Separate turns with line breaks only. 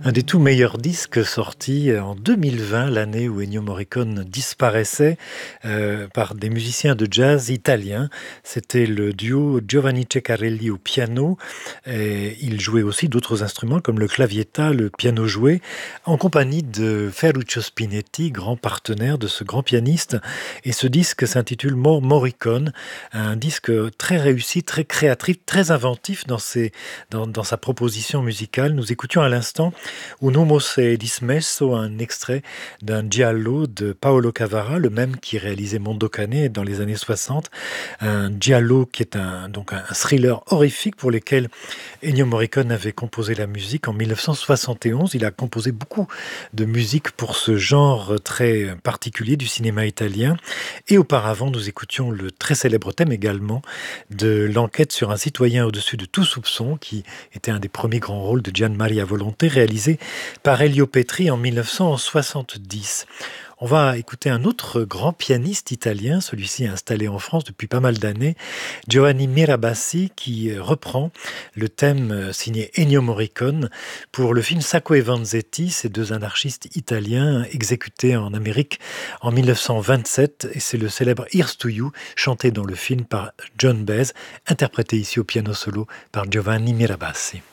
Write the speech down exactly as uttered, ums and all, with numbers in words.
Un des tout meilleurs disques sortis en deux mille vingt, l'année où Ennio Morricone disparaissait, euh, par des musiciens de jazz italiens. C'était le duo Giovanni Ceccarelli au piano. Et il jouait aussi d'autres instruments comme le clavietta, le piano joué, en compagnie de Ferruccio Spinetti, grand partenaire de ce grand pianiste. Et ce disque s'intitule More Morricone, un disque très réussi, très créatif, très inventif dans, ses, dans, dans sa proposition musicale. Nous écoutions à l'instant Un uomo si è dismesso, un extrait d'un giallo de Paolo Cavara, le même qui réalisait Mondo Cane dans les années soixante. Un giallo qui est un, donc un thriller horrifique pour lequel Ennio Morricone avait composé la musique en dix-neuf cent soixante et onze. Il a composé beaucoup de musique pour ce genre très particulier du cinéma italien. Et auparavant, nous écoutions le très célèbre thème également de l'enquête sur un citoyen au-dessus de tout soupçon, qui était un des premiers grands rôles de Gian Maria Volonté, réalisé par Elio Petri en dix-neuf cent soixante-dix. On va écouter un autre grand pianiste italien, celui-ci installé en France depuis pas mal d'années, Giovanni Mirabassi, qui reprend le thème signé Ennio Morricone pour le film Sacco e Vanzetti, ces deux anarchistes italiens exécutés en Amérique en dix-neuf cent vingt-sept, et c'est le célèbre Here's to You, chanté dans le film par John Baez, interprété ici au piano solo par Giovanni Mirabassi.